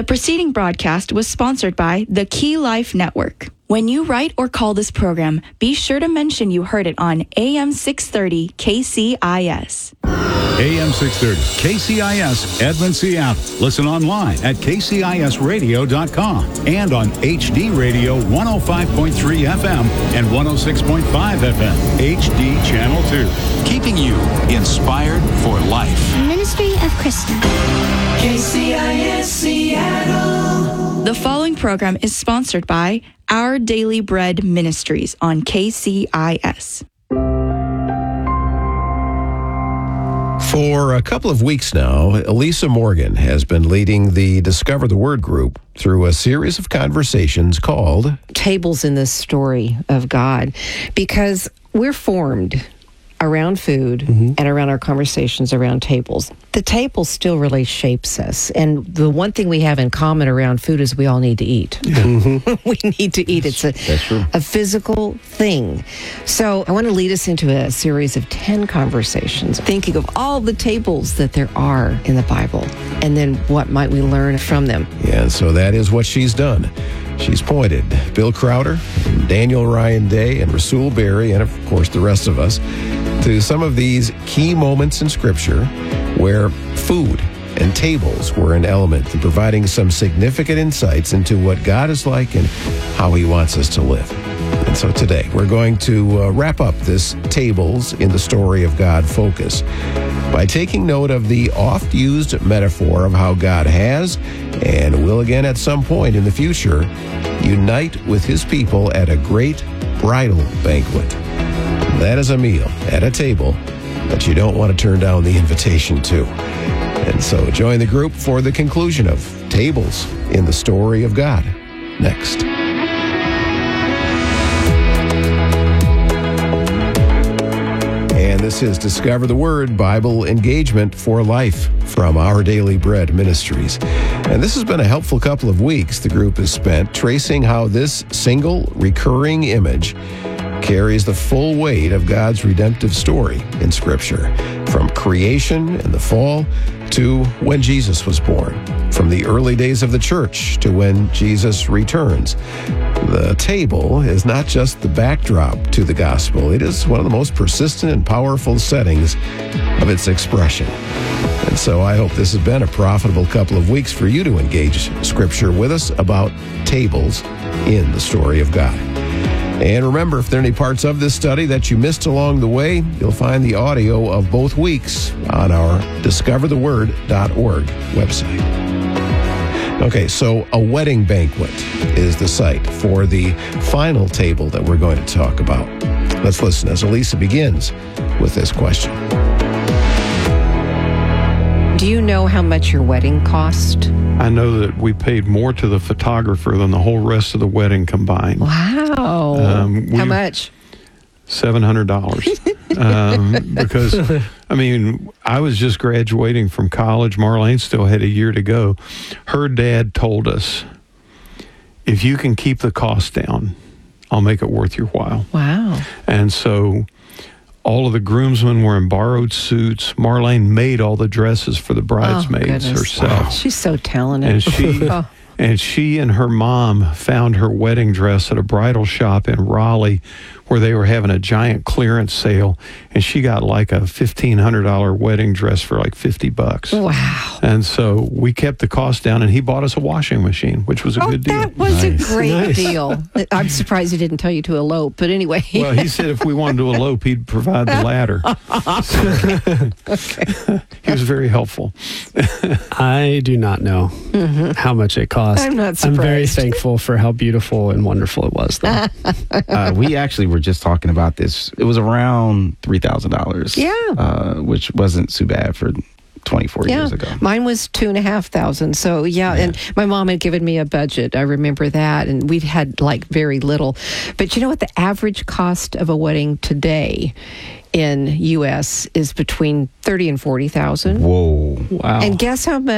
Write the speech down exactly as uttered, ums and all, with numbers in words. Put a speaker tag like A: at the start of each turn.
A: The preceding broadcast was sponsored by the Key Life Network. When you write or call this program, be sure to mention you heard it on A M six thirty K C I S.
B: A M six thirty K C I S, Edmond, Seattle. Listen online at K C I S radio dot com and on H D Radio one oh five point three F M and one oh six point five F M, H D Channel two. Keeping you inspired for life.
C: Ministry of Krista.
D: K C I S Seattle.
A: The following program is sponsored by Our Daily Bread Ministries on K C I S.
E: For a couple of weeks now, Elisa Morgan has been leading the Discover the Word group through a series of conversations called
F: Tables in the Story of God, because we're formed around food mm-hmm. and around our conversations around tables. The table still really shapes us. And the one thing we have in common around food is we all need to eat. Yeah. Mm-hmm. We need to eat. It's a, a physical thing. So I want to lead us into a series of ten conversations, thinking of all the tables that there are in the Bible, and then what might we learn from them.
E: Yeah, and so that is what she's done. She's pointed Bill Crowder, and Daniel Ryan Day, and Rasul Berry, and of course the rest of us, to some of these key moments in Scripture where food and tables were an element in providing some significant insights into what God is like and how He wants us to live. And so today we're going to uh, wrap up this Tables in the Story of God focus by taking note of the oft-used metaphor of how God has and will again at some point in the future unite with His people at a great bridal banquet. That is a meal at a table that you don't want to turn down the invitation to. And so join the group for the conclusion of Tables in the Story of God next. And this is Discover the Word Bible Engagement for Life from Our Daily Bread Ministries. And this has been a helpful couple of weeks the group has spent tracing how this single recurring image carries the full weight of God's redemptive story in Scripture, from creation and the fall to when Jesus was born, from the early days of the church to when Jesus returns. The table is not just the backdrop to the gospel, it is one of the most persistent and powerful settings of its expression. And so I hope this has been a profitable couple of weeks for you to engage Scripture with us about tables in the story of God. And remember, if there are any parts of this study that you missed along the way, you'll find the audio of both weeks on our discover the word dot org website. Okay, so a wedding banquet is the site for the final table that we're going to talk about. Let's listen as Elisa begins with this question.
F: Do you know how much your wedding cost?
G: I know that we paid more to the photographer than the whole rest of the wedding combined.
F: Wow. Um, how much?
G: seven hundred dollars. um, because, I mean, I was just graduating from college. Marlene still had a year to go. Her dad told us, if you can keep the cost down, I'll make it worth your while.
F: Wow.
G: And so all of the groomsmen were in borrowed suits. Marlene made all the dresses for the bridesmaids
F: oh,
G: herself.
F: Wow. She's so talented.
G: And she, oh. and she and her mom found her wedding dress at a bridal shop in Raleigh where they were having a giant clearance sale. And she got like a fifteen hundred dollars wedding dress for like fifty bucks.
F: Wow.
G: And so we kept the cost down, and he bought us a washing machine, which was a
F: oh,
G: good deal.
F: That was
G: nice.
F: a great
G: nice.
F: deal. I'm surprised he didn't tell you to elope, but anyway.
G: Well, he said if we wanted to elope, he'd provide the ladder.
F: Okay.
G: He was very helpful.
H: I do not know mm-hmm. how much it cost.
F: I'm not surprised.
H: I'm very thankful for how beautiful and wonderful it was, though.
I: uh, we actually were just talking about this. It was around three thousand dollars.
F: Yeah.
I: Uh, which wasn't too bad for twenty-four
F: yeah.
I: years ago.
F: Mine was two and a half thousand. So yeah, yeah, and my mom had given me a budget. I remember that, and we'd had like very little. But you know what? The average cost of a wedding today in U S is between thirty and forty thousand.
I: Whoa!
H: Wow!
F: And guess how much